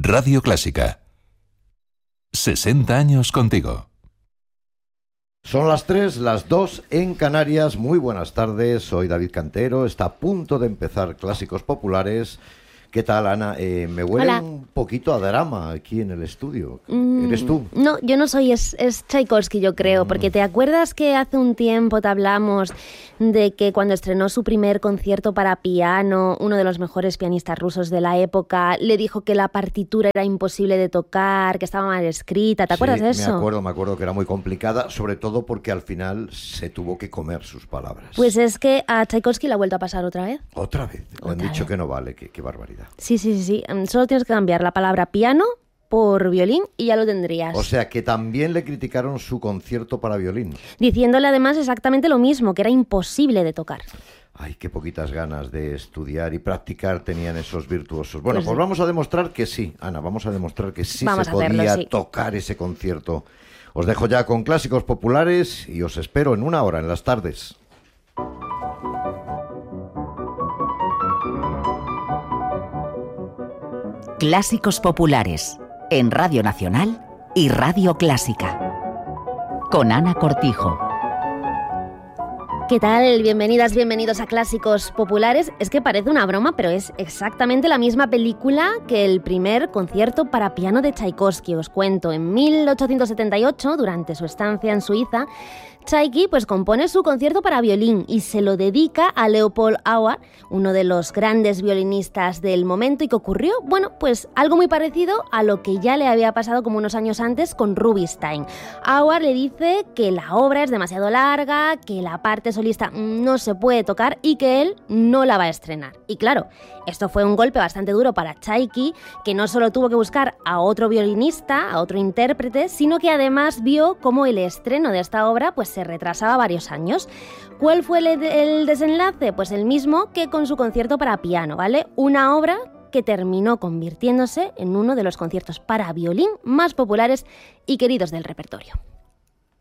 Radio Clásica. 60 años contigo. Son las 3, las 2 en Canarias. Muy buenas tardes, soy David Cantero. Está a punto de empezar Clásicos Populares. ¿Qué tal, Ana? Me huele un poquito a drama aquí en el estudio. ¿Eres tú? No, yo no soy, es Tchaikovsky, yo creo, porque ¿te acuerdas que hace un tiempo te hablamos de que cuando estrenó su primer concierto para piano, uno de los mejores pianistas rusos de la época le dijo que la partitura era imposible de tocar, que estaba mal escrita? ¿Te acuerdas de eso? Me acuerdo que era muy complicada, sobre todo porque al final se tuvo que comer sus palabras. Pues es que a Tchaikovsky le ha vuelto a pasar otra vez. ¿Otra vez? Le han dicho que no vale, qué barbaridad. Sí. Solo tienes que cambiar la palabra piano por violín y ya lo tendrías. O sea, que también le criticaron su concierto para violín. Diciéndole además exactamente lo mismo, que era imposible de tocar. Ay, qué poquitas ganas de estudiar y practicar tenían esos virtuosos. Bueno, pues vamos a demostrar que sí, Ana, vamos a demostrar que sí se podía tocar ese concierto. Os dejo ya con Clásicos Populares y os espero en una hora en las tardes. Clásicos Populares, en Radio Nacional y Radio Clásica. Con Ana Cortijo. ¿Qué tal? Bienvenidas, bienvenidos a Clásicos Populares. Es que parece una broma, pero es exactamente la misma película que el primer concierto para piano de Tchaikovsky. Os cuento, en 1878, durante su estancia en Suiza, Tchaiki compone su concierto para violín y se lo dedica a Leopold Auer, uno de los grandes violinistas del momento, y que ocurrió, algo muy parecido a lo que ya le había pasado como unos años antes con Rubinstein. Auer le dice que la obra es demasiado larga, que la parte solista no se puede tocar y que él no la va a estrenar. Y claro, esto fue un golpe bastante duro para Tchaiki, que no solo tuvo que buscar a otro violinista, a otro intérprete, sino que además vio cómo el estreno de esta obra se retrasaba varios años. ¿Cuál fue el desenlace? Pues el mismo que con su concierto para piano, ¿vale? Una obra que terminó convirtiéndose en uno de los conciertos para violín más populares y queridos del repertorio.